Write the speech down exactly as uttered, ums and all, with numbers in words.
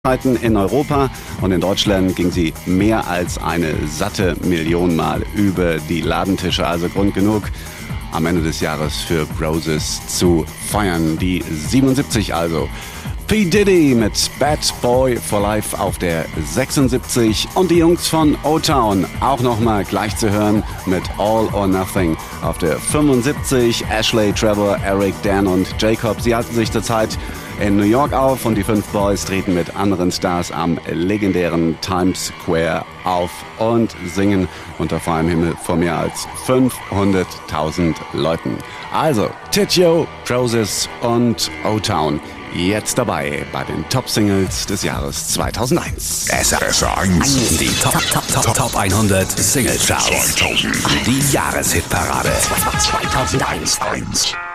In Europa und in Deutschland ging sie mehr als eine satte Million Mal über die Ladentische. Also Grund genug, am Ende des Jahres für Roses zu feiern. Die siebenundsiebzig also. P. Diddy mit Bad Boy for Life auf der sechsundsiebzig und die Jungs von O-Town auch nochmal gleich zu hören mit All or Nothing auf der fünfundsiebzig. Ashley, Trevor, Eric, Dan und Jacob, sie halten sich zurzeit in New York auf und die fünf Boys treten mit anderen Stars am legendären Times Square auf und singen unter freiem Himmel vor mehr als fünfhunderttausend Leuten. Also Titjo, Roses und O-Town. Jetzt dabei bei den Top-Singles des Jahres zweitausendeins. S R eins. Die Top, Top, Top, Top hundert Singles Charts. Die Jahreshitparade zweitausendeins.